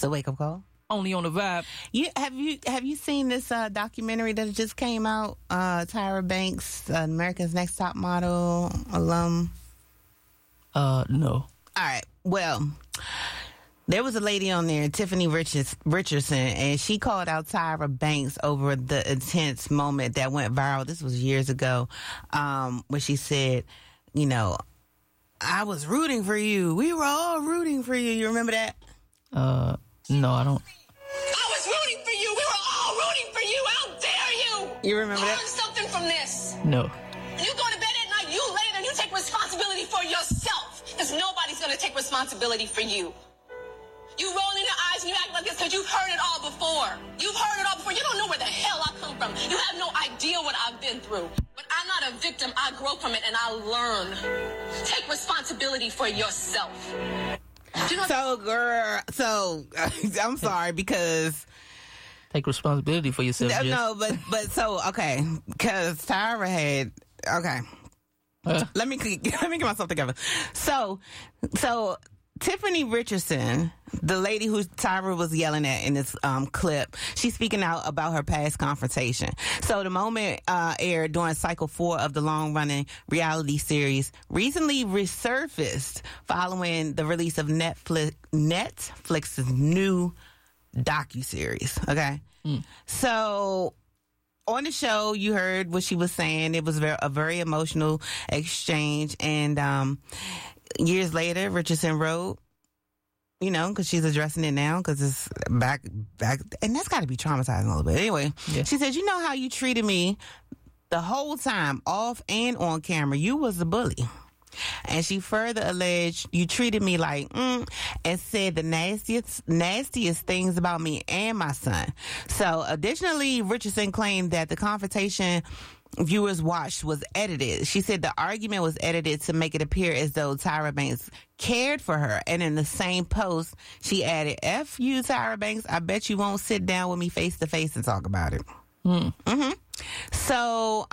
It's a wake-up call. Only on the Vibe. Have you seen this documentary that just came out? Tyra Banks, America's Next Top Model alum. No. All right. Well, there was a lady on there, Tiffany Richardson, and she called out Tyra Banks over the intense moment that went viral. This was years ago, where she said, you know, I was rooting for you. We were all rooting for you. You remember that? No, I don't. I was rooting for you. We were all rooting for you. How dare you? You remember that? Learn something from this. No. You go to bed at night, you lay there, you take responsibility for yourself. Because nobody's going to take responsibility for you. You roll in your eyes and you act like this because you've heard it all before. You've heard it all before. You don't know where the hell I come from. You have no idea what I've been through. But I'm not a victim. I grow from it and I learn. Take responsibility for yourself. You know, So, girl, I'm sorry because... Take responsibility for yourself. No, but so, okay, because Tyra had... Okay. Let me get myself together. So Tiffany Richardson, the lady who Tyra was yelling at in this clip, she's speaking out about her past confrontation. So the moment aired during cycle 4 of the long-running reality series recently resurfaced following the release of Netflix's new docuseries. Okay, so on the show, you heard what she was saying. It was a very emotional exchange. And years later, Richardson wrote, you know, because she's addressing it now because it's back. And that's got to be traumatizing a little bit. Anyway, She said, you know how you treated me the whole time, off and on camera. You was a bully. And she further alleged, you treated me like, and said the nastiest things about me and my son. So additionally, Richardson claimed that the confrontation viewers watched was edited. She said the argument was edited to make it appear as though Tyra Banks cared for her. And in the same post, she added, F you, Tyra Banks, I bet you won't sit down with me face to face and talk about it. So